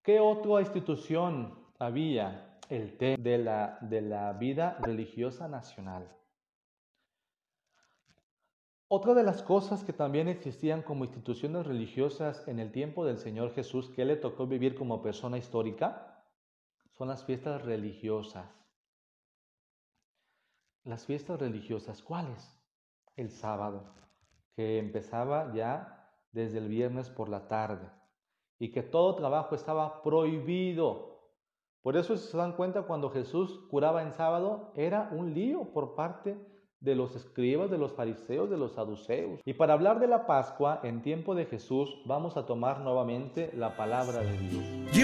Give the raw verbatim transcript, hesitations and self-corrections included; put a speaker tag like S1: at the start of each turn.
S1: ¿Qué otra institución había? El tema de la, de la vida religiosa nacional. Otra de las cosas que también existían como instituciones religiosas en el tiempo del Señor Jesús, que le tocó vivir como persona histórica, son las fiestas religiosas. Las fiestas religiosas, ¿cuáles? El sábado, que empezaba ya desde el viernes por la tarde y que todo trabajo estaba prohibido. Por eso, si se dan cuenta, cuando Jesús curaba en sábado, era un lío por parte de los escribas, de los fariseos, de los saduceos. Y para hablar de la Pascua en tiempo de Jesús, vamos a tomar nuevamente la palabra de Dios.